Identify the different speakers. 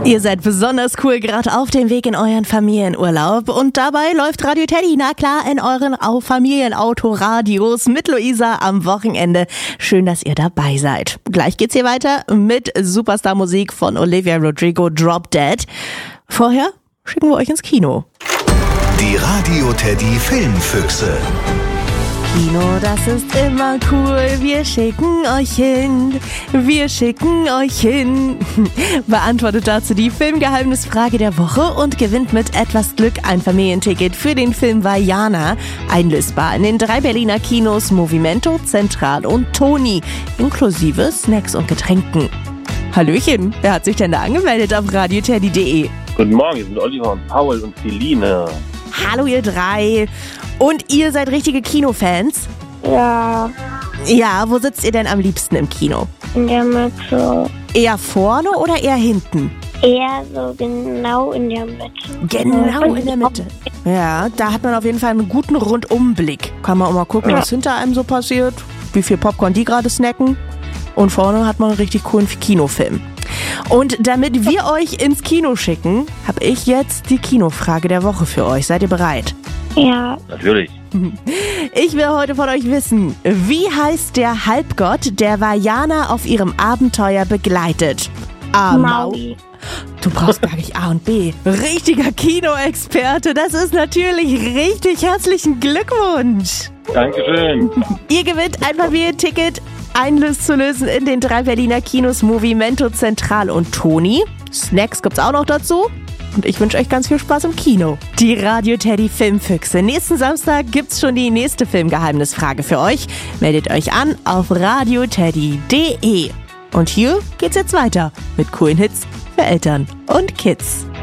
Speaker 1: Ihr seid besonders cool, gerade auf dem Weg in euren Familienurlaub. Und dabei läuft Radio Teddy, na klar, in euren Familienautoradios mit Luisa am Wochenende. Schön, dass ihr dabei seid. Gleich geht's hier weiter mit Superstar-Musik von Olivia Rodrigo, Drop Dead. Vorher schicken wir euch ins Kino.
Speaker 2: Die Radio Teddy Filmfüchse.
Speaker 1: Kino, das ist immer cool, wir schicken euch hin, wir schicken euch hin. Beantwortet dazu die Filmgeheimnisfrage der Woche und gewinnt mit etwas Glück ein Familienticket für den Film Vaiana, einlösbar in den 3 Berliner Kinos Movimento, Zentral und Toni, inklusive Snacks und Getränken. Hallöchen, wer hat sich denn da angemeldet auf radioteddy.de?
Speaker 3: Guten Morgen, hier sind Oliver und Paul und Celine.
Speaker 1: Hallo ihr 3. Und ihr seid richtige Kinofans?
Speaker 4: Ja,
Speaker 1: Ja, wo sitzt ihr denn am liebsten im Kino?
Speaker 4: in der Mitte.
Speaker 1: Eher vorne oder eher hinten?
Speaker 4: Eher so genau in der Mitte.
Speaker 1: Genau in der Mitte. Ja, da hat man auf jeden Fall einen guten Rundumblick. Kann man auch mal gucken, was hinter einem so passiert, wie viel Popcorn die gerade snacken. Und vorne hat man einen richtig coolen Kinofilm. Und damit wir euch ins Kino schicken, habe ich jetzt die Kinofrage der Woche für euch. Seid ihr bereit?
Speaker 4: Ja,
Speaker 3: Natürlich.
Speaker 1: Ich will heute von euch wissen, wie heißt der Halbgott, der Vaiana auf ihrem Abenteuer begleitet? A.
Speaker 4: Maui.
Speaker 1: Du brauchst gar nicht A und B. Richtiger Kinoexperte, das ist natürlich richtig. Herzlichen Glückwunsch.
Speaker 3: Dankeschön.
Speaker 1: Ihr gewinnt ein Familienticket, einlösen in den 3 Berliner Kinos Movimento, Zentral und Toni. Snacks gibt's auch noch dazu. Und ich wünsche euch ganz viel Spaß im Kino. Die Radio Teddy Filmfüchse. Nächsten Samstag gibt's schon die nächste Filmgeheimnisfrage für euch. Meldet euch an auf radioteddy.de. Und hier geht's jetzt weiter mit coolen Hits für Eltern und Kids.